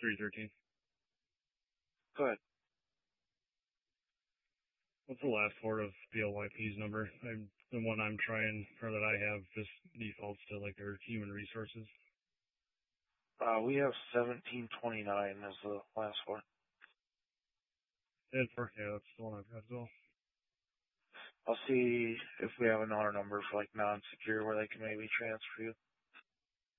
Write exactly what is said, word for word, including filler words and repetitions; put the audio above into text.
three thirteen. Go ahead. What's the last four of B L Y P's number? I'm, the one I'm trying, or that I have, just defaults to like their human resources. Uh, we have seventeen twenty-nine as the last one. And for, yeah, that's the one I've got as well. I'll see if we have another number for like non-secure where they can maybe transfer you.